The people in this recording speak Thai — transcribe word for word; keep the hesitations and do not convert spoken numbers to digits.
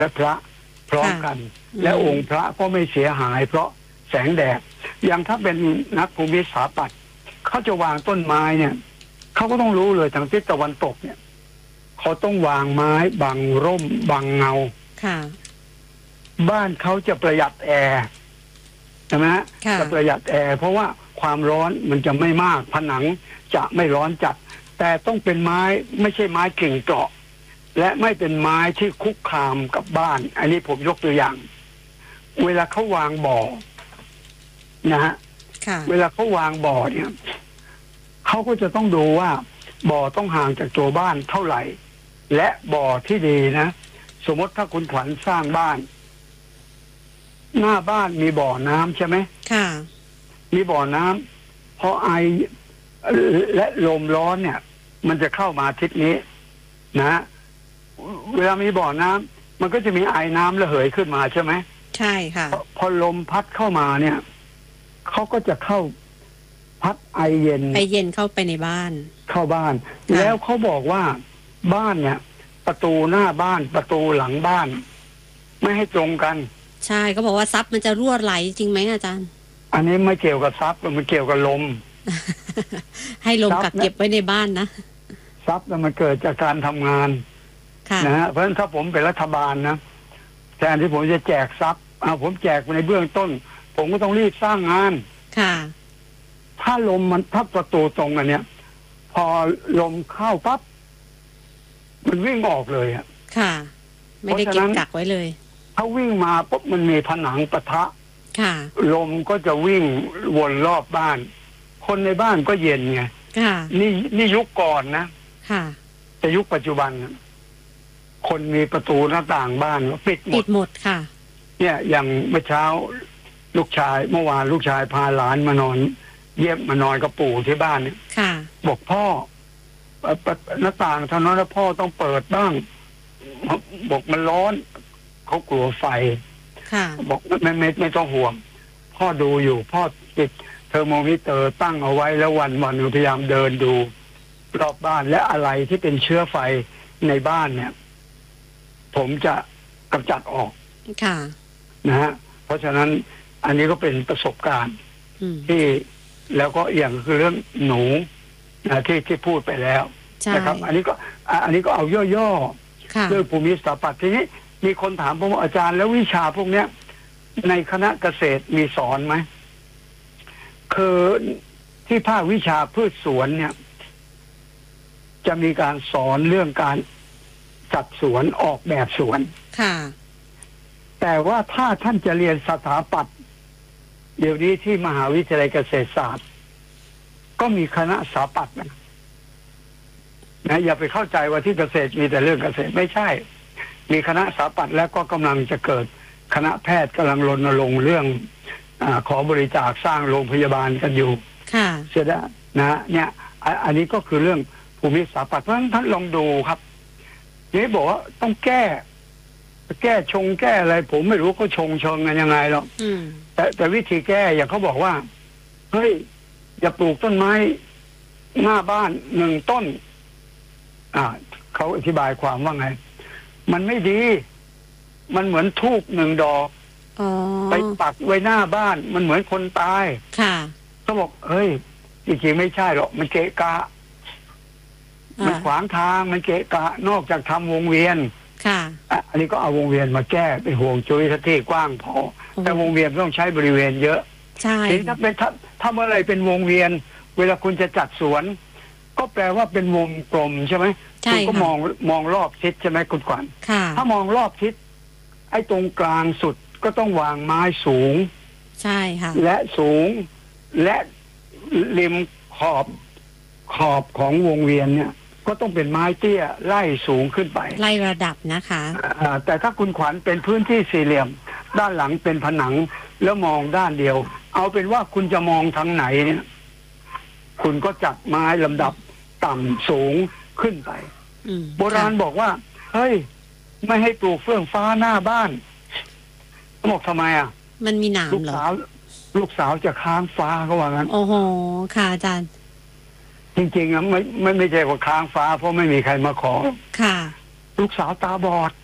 และพระพร้อมกันและองค์พระก็ไม่เสียหายเพราะแสงแดดอย่างถ้าเป็นนักภูมิสถาปัตย์เขาจะวางต้นไม้เนี่ยเขาก็ต้องรู้เลยทางทิศตะวันตกเนี่ยเขาต้องวางไม้บังร่มบังเงาค่ะบ้านเขาจะประหยัดแอร์ใช่ไหมฮะจะประหยัดแอร์เพราะว่าความร้อนมันจะไม่มากผนังจะไม่ร้อนจัดแต่ต้องเป็นไม้ไม่ใช่ไม้กิ่งเกาะและไม่เป็นไม้ที่คุกคามกับบ้านอันนี้ผมยกตัวอย่างเวลาเขาวางบ่อนะฮะเวลาเขาวางบ่อเนี่ยเขาก็จะต้องดูว่าบ่อต้องห่างจากตัวบ้านเท่าไหร่และบ่อที่ดีนะสมมติถ้าคุณขวัญสร้างบ้านหน้าบ้านมีบ่อน้ำใช่ไหมค่ะมีบ่อน้ำพอไอและลมร้อนเนี่ยมันจะเข้ามาทิศนี้นะเวลามีบ่อน้ำมันก็จะมีไอน้ำระเหยขึ้นมาใช่ไหมใช่ค่ะพอลมพัดเข้ามาเนี่ยเขาก็จะเข้าพัดไอเย็นไอเย็นเข้าไปในบ้านเข้าบ้านแล้วเขาบอกว่าบ้านเนี่ยประตูหน้าบ้านประตูหลังบ้านไม่ให้ตรงกันใช่เขาบอกว่าซับมันจะรั่วไหลจริงไหมอาจารย์อันนี้ไม่เกี่ยวกับซับมันเกี่ยวกับลมให้ลมกักเก็บไว้ในบ้านนะซับมันเกิดจากการทำงานนะฮะเพราะฉะนั้นถ้าผมเป็นรัฐบาลนะแทนที่ผมจะแจกซับเอาผมแจกในเบื้องต้นผมก็ต้องรีบสร้างงานค่ะถ้าลมมันทับประตูตรงอันเนี้ยพอลมเข้าปั๊บมันวิ่งออกเลยอ่ะค่ะไม่ได้เก็บกักไว้เลยถ้าวิ่งมาปุ๊บมันมีผนังปะทะค่ะลมก็จะวิ่งวนรอบบ้านคนในบ้านก็เย็นไงค่ะนี่นี่ยุคก่อนนะค่ะแต่ยุคปัจจุบันคนมีประตูหน้าต่างบ้านปิดหมดปิดหมดค่ะเนี่ยอย่างเมื่อเช้าลูกชายเมื่อวานลูกชายพาหลานมานอนเยี่ยมมานอนกับปู่ที่บ้านเนี่ยค่ะบอกพ่อหน้าต่างเท่านั้นแล้วพ่อต้องเปิดบ้างบอกมันร้อนเขากลัวไฟค่ะบอกไม่ไม่ไม่ต้องห่วงพ่อดูอยู่พ่อติดเทอร์โมมิเตอร์ตั้งเอาไว้แล้ววันวันพยายามเดินดูรอบบ้านและอะไรที่เป็นเชื้อไฟในบ้านเนี่ยผมจะกำจัดออกค่ะนะฮะเพราะฉะนั้นอันนี้ก็เป็นประสบการณ์ที่แล้วก็อย่างคือเรื่องหนูนะที่ที่พูดไปแล้วนะครับอันนี้ก็อันนี้ก็เอาย่อๆเรื่องภูมิสถาปัตย์ทีนี้มีคนถามผมว่าอาจารย์แล้ววิชาพวกเนี้ยในคณะเกษตรมีสอนไหมคือที่ภาควิชาพืชสวนเนี่ยจะมีการสอนเรื่องการจัดสวนออกแบบสวนค่ะแต่ว่าถ้าท่านจะเรียนสถาปัตย์เดี๋ยวนี้ที่มหาวิทยาลัยเกษตรศาสตร์ก็มีคณะสถาปัตย์นะนะอย่าไปเข้าใจว่าที่เกษตรมีแต่เรื่องเกษตรไม่ใช่มีคณะสถาปัตย์แล้วก็กำลังจะเกิดคณะแพทย์กำลังรณรงค์เรื่องอ่าขอบริจาคสร้างโรงพยาบาลกันอยู่ค่ะเสียดายนะเนี่ยอันนี้ก็คือเรื่องภูมิสถาปัตย์เพราะฉะนั้นท่านลองดูครับนี่บอกว่าต้องแก้แก้ชงแก้อะไรผมไม่รู้ก็ชงเชิงกันยังไงหรอกแต่แต่วิธีแก้อย่างเขาบอกว่าเฮ้ยอย่าปลูกต้นไม้หน้าบ้านหนึ่งต้นอ่าเขาอธิบายความว่าไงมันไม่ดีมันเหมือนทูบหนึ่งดอกไปปักไว้หน้าบ้านมันเหมือนคนตายค่ะเขาบอกเฮ้ยจริงๆไม่ใช่หรอกมันเกะกะมันขวางทางมันเกะกะนอกจากทำวงเวียนค่ะอันนี้ก็เอาวงเวียนมาแก้เป็นห่วงจุ้ยที่กว้างพอแต่วงเวียนต้องใช้บริเวณเยอะใช่ถ้าเป็นถ้าถ้าเมื่อไรเป็นวงเวียนเวลาคุณจะจัดสวนก็แปลว่าเป็นวงกลมใช่ไหมคุณก็มองมองรอบทิศใช่ไหมคุณขวัญถ้ามองรอบทิศไอ้ตรงกลางสุดก็ต้องวางไม้สูงใช่ค่ะและสูงและริมขอบขอบของวงเวียนเนี่ยก็ต้องเป็นไม้เตี้ยไล่สูงขึ้นไปไล่ระดับนะคะแต่ถ้าคุณขวัญเป็นพื้นที่สี่เหลี่ยมด้านหลังเป็นผนังแล้วมองด้านเดียวเอาเป็นว่าคุณจะมองทางไหนเนี่ยคุณก็จัดไม้ลำดับต่ำสูงขึ้นไปโบราณบอกว่าเฮ้ยไม่ให้ปลูกเฟื่องฟ้าหน้าบ้านบอกทำไมอ่ะมันมีหนามเหรอลูกสาวลูกสาวจะค้างฟ้าเขาว่างั้นโอ้โหค่ะอาจารย์จริงๆอ่ะไม่ไม่ไม่ใช่ว่าค้างฟ้าเพราะไม่มีใครมาขอค่ะลูกสาวตาบอด